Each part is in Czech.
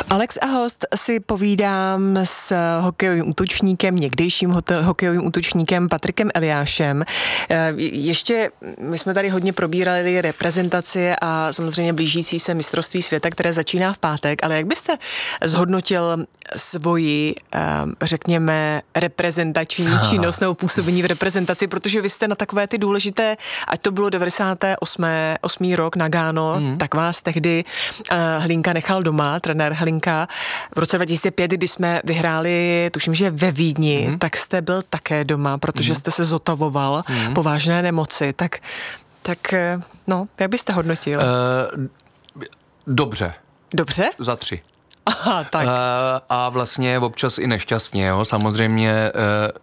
Alex a host si povídám s hokejovým útočníkem, někdejším hokejovým útočníkem Patrikem Eliášem. Ještě my jsme tady hodně probírali reprezentaci a samozřejmě blížící se mistrovství světa, které začíná v pátek, ale jak byste zhodnotil svoji, řekněme, reprezentační činnost nebo působení v reprezentaci, protože vy jste na takové ty důležité, ať to bylo 98. rok Nagano, tak vás tehdy Hlinka nechal doma, trenér Hlinka. V roce 2005, kdy jsme vyhráli, tuším, že ve Vídni, tak jste byl také doma, protože jste se zotavoval po vážné nemoci. Tak no, jak byste hodnotil? Dobře. Dobře? Za 3. Aha, tak. A vlastně občas i nešťastně, jo. Samozřejmě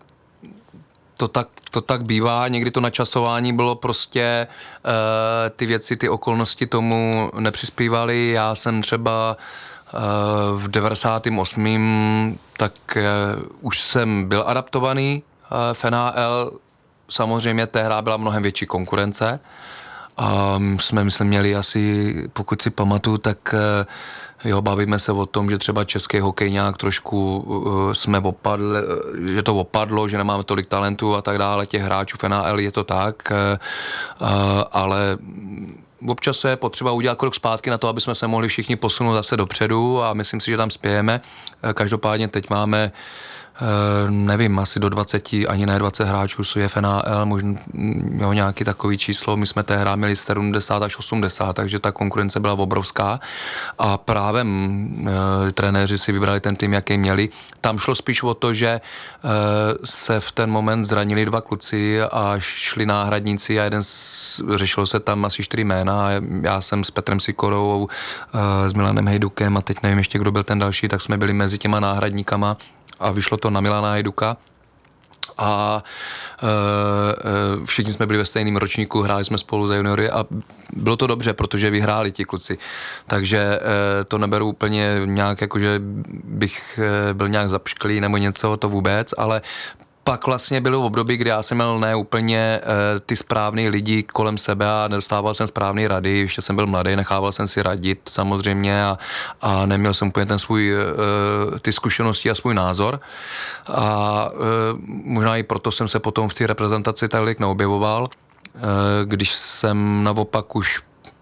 to tak bývá, někdy to načasování bylo prostě, ty věci, ty okolnosti tomu nepřispívaly. Já jsem třeba v 98. tak už jsem byl adaptovaný v NHL, samozřejmě té hra byla mnohem větší konkurence. Jsme, myslím, měli asi, pokud si pamatuju, tak jo, bavíme se o tom, že třeba český hokej nějak trošku jsme opadli, že to opadlo, že nemáme tolik talentů a tak dále, těch hráčů v NHL je to tak, ale občas je potřeba udělat krok zpátky na to, aby jsme se mohli všichni posunout zase dopředu a myslím si, že tam spějeme. Každopádně teď máme nevím, asi do 20, ani ne 20 hráčů jsou je v NHL, možná jo, nějaký takový číslo, my jsme té hra měli 70 až 80, takže ta konkurence byla obrovská a právě trenéři si vybrali ten tým, jaký měli. Tam šlo spíš o to, že se v ten moment zranili 2 kluci a šli náhradníci a řešilo se tam asi 4 jména. Já jsem s Petrem Sikorou, s Milanem Hejdukem a teď nevím ještě, kdo byl ten další, tak jsme byli mezi těma náhradníkama a vyšlo to na Milana Hejduka a všichni jsme byli ve stejném ročníku, hráli jsme spolu za juniory a bylo to dobře, protože vyhráli ti kluci, takže to neberu úplně nějak, jakože bych byl nějak zapšklý nebo něco, to vůbec, ale pak vlastně bylo v období, kdy já jsem měl ne úplně ty správný lidi kolem sebe a nedostával jsem správný rady, ještě jsem byl mladý, nechával jsem si radit samozřejmě a neměl jsem úplně ten svůj, ty zkušenosti a svůj názor a možná i proto jsem se potom v té reprezentaci tolik neobjevoval, když jsem naopak už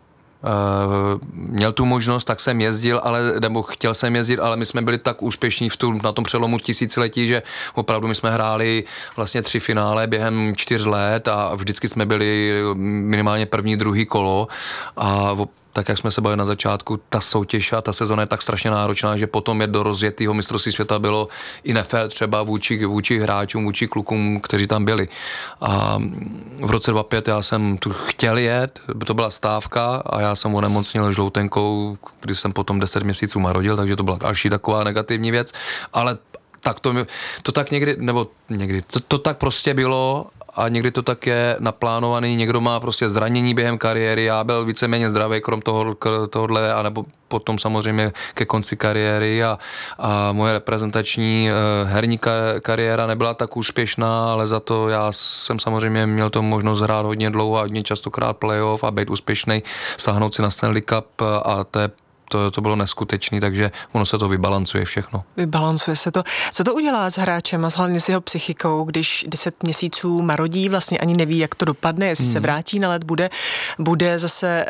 měl tu možnost, tak jsem jezdil, nebo chtěl jsem jezdit, ale my jsme byli tak úspěšní na tom přelomu tisíciletí, že opravdu my jsme hráli vlastně 3 finále během 4 let a vždycky jsme byli minimálně první, druhý kolo a tak, jak jsme se bavili na začátku, ta soutěž a ta sezona je tak strašně náročná, že potom je do rozjetého mistrovství světa bylo i nefér třeba vůči hráčům, vůči klukům, kteří tam byli. A v roce 2005 já jsem tu chtěl jet, to byla stávka a já jsem onemocnil žloutenkou, když jsem potom 10 měsíců marodil, takže to byla další taková negativní věc, ale tak to tak někdy, to tak prostě bylo a někdy to tak je naplánovaný, někdo má prostě zranění během kariéry, já byl víceméně zdravý krom tohohle, anebo potom samozřejmě ke konci kariéry a moje reprezentační herní kariéra nebyla tak úspěšná, ale za to já jsem samozřejmě měl to možnost hrát hodně dlouho a hodně častokrát playoff a být úspěšný, sáhnout si na Stanley Cup a to bylo neskutečný, takže ono se to vybalancuje všechno. Vybalancuje se to. Co to udělá s hráčem a hlavně s jeho psychikou, když 10 měsíců marodí, vlastně ani neví, jak to dopadne, jestli se vrátí na led, bude zase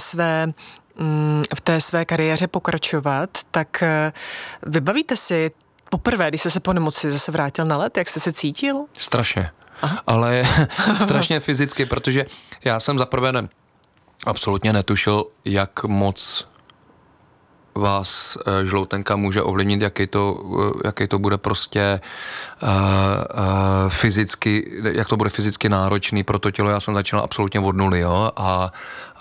v té své kariéře pokračovat, tak vybavíte si poprvé, když jste se po nemoci zase vrátil na led, jak jste se cítil? Strašně. Aha. Ale strašně fyzicky, protože já jsem zaprvé absolutně netušil, jak moc vás žloutenka může ovlivnit, jaký to bude prostě fyzicky, jak to bude fyzicky náročný pro to tělo. Já jsem začal absolutně od nuly, jo, a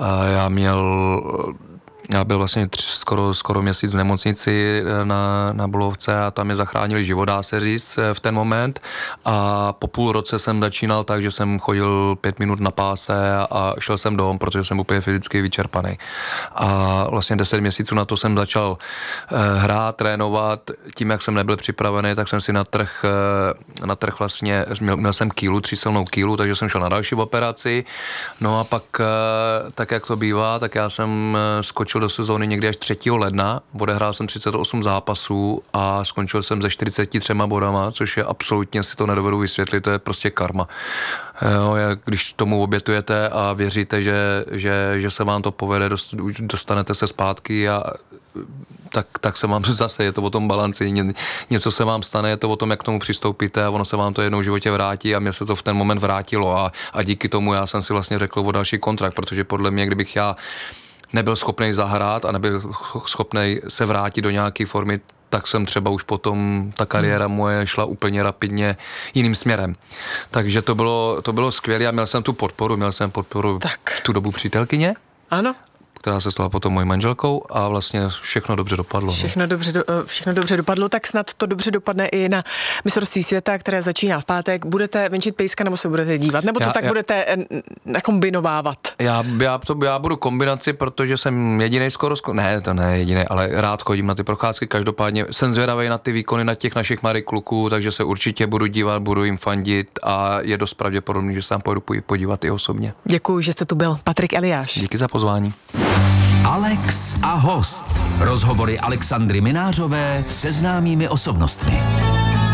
já byl vlastně skoro měsíc v nemocnici na Bulovce a tam mě zachránili život, dá se říct, v ten moment. A po půl roce jsem začínal tak, že jsem chodil 5 minut na páse a šel jsem domů, protože jsem úplně fyzicky vyčerpaný. A vlastně 10 měsíců na to jsem začal hrát, trénovat. Tím, jak jsem nebyl připravený, tak jsem si na trh vlastně, měl jsem kýlu, 3silnou kýlu, takže jsem šel na další operaci. No a pak, tak jak to bývá, tak já jsem skočil do sezóny někdy až 3. ledna, odehrál jsem 38 zápasů a skončil jsem ze 43 bodama, což je absolutně, si to nedovedu vysvětlit, to je prostě karma. Jo, když tomu obětujete a věříte, že se vám to povede, dostanete se zpátky a tak se vám zase, je to o tom balanci, něco se vám stane, je to o tom, jak k tomu přistoupíte a ono se vám to jednou v životě vrátí a mně se to v ten moment vrátilo a díky tomu já jsem si vlastně řekl o další kontrakt, protože podle mě, kdybych já nebyl schopný zahrát a nebyl schopný se vrátit do nějaké formy, tak jsem třeba už potom, ta kariéra moje šla úplně rapidně jiným směrem. Takže to bylo skvělé a měl jsem podporu v tu dobu přítelkyně. Ano. Která se stala potom mojí manželkou a vlastně všechno dobře dopadlo. Všechno dobře dopadlo, tak snad to dobře dopadne i na mistrovství světa, které začíná v pátek. Budete venčit pejska nebo se budete dívat? Nebo to budete nakombinovávat? Já budu kombinaci, protože jsem jedinej skoro, to ne jedinej, ale rád chodím na ty procházky, každopádně jsem zvědavý na ty výkony na těch našich mladých kluků, takže se určitě budu dívat, budu jim fandit a je dost pravděpodobný, že se tam pojedu podívat i osobně. Děkuji, že jste tu byl. Patrik Eliáš. Díky za pozvání. Alex a host. Rozhovory Alexandry Minářové se známými osobnostmi.